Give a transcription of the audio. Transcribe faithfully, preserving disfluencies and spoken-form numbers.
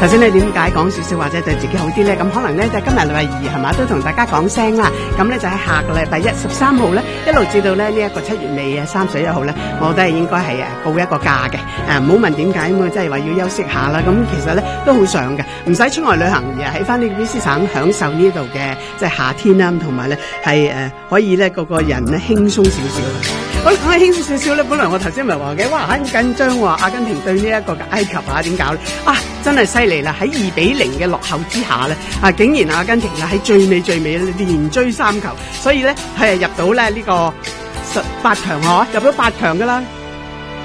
頭先你點解講少少或者對自己好啲咧？咁可能咧就今日禮拜二係嘛，都同大家講聲啦。咁咧就喺下個禮拜一十三號咧，一路至到咧呢一個七月尾啊三十一號咧，我都係應該係誒告一個假嘅。誒唔好問點解咁啊，即係話要休息下啦。咁其實咧都好想嘅，唔使出外旅行，而係喺翻呢個 B C 省享受呢度嘅即係夏天啦，同埋咧係誒可以咧個個人咧輕鬆少少。好啦，講起輕鬆少少咧，本來我頭先咪話嘅，哇好緊張喎，阿根廷對呢一個嘅埃及啊點搞咧？啊真係犀利啦！喺二比零嘅落後之下咧，啊竟然阿根廷啊喺最尾最尾連追三球，所以咧係入到咧呢個十八強嗬，入咗八強噶啦。